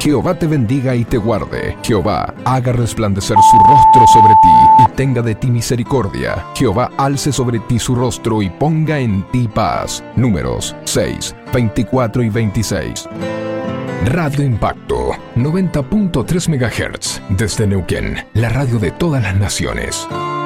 Jehová te bendiga y te guarde. Jehová haga resplandecer su rostro sobre ti y tenga de ti misericordia. Jehová alce sobre ti su rostro y ponga en ti paz. Números 6, 24 y 26. Radio Impacto, 90.3 MHz, desde Neuquén, la radio de todas las naciones.